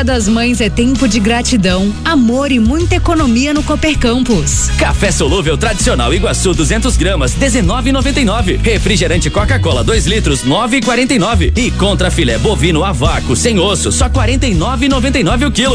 Dia das Mães é tempo de gratidão, amor e muita economia no Cooper Campus. Café solúvel tradicional Iguaçu 200 gramas, 19,99. Refrigerante Coca-Cola 2 litros, 9,49. E contra filé bovino a vácuo sem osso, só 49,99 o quilo.